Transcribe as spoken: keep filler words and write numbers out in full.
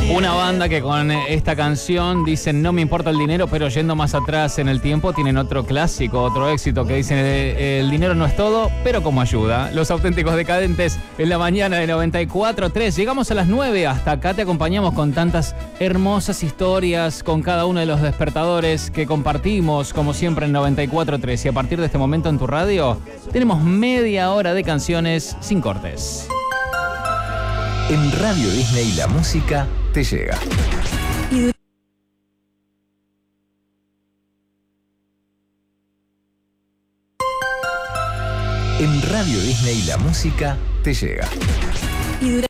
Una banda que con esta canción dicen no me importa el dinero, pero yendo más atrás en el tiempo tienen otro clásico, otro éxito que dicen el, el dinero no es todo, pero como ayuda. Los Auténticos Decadentes en la mañana de noventa y cuatro punto tres. Llegamos a las nueve, hasta acá te acompañamos con tantas hermosas historias, con cada uno de los despertadores que compartimos, como siempre en noventa y cuatro punto tres. Y a partir de este momento en tu radio, tenemos media hora de canciones sin cortes. En Radio Disney la música te llega. En Radio Disney la música te llega. Y